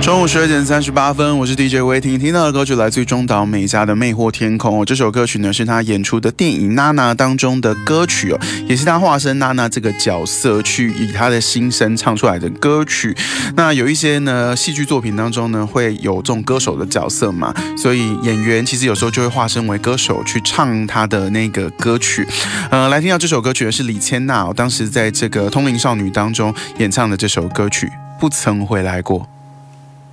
中午12:38，我是 DJ 威霆，听到的歌曲来自于中岛美嘉的《魅惑天空》这首歌曲呢是他演出的电影《娜娜》当中的歌曲也是他化身娜娜这个角色去以他的心声唱出来的歌曲。那有一些呢戏剧作品当中呢会有这种歌手的角色嘛，所以演员其实有时候就会化身为歌手去唱他的那个歌曲。来听到这首歌曲的是李千娜当时在这个《通灵少女》当中演唱的这首歌曲《不曾回来过》。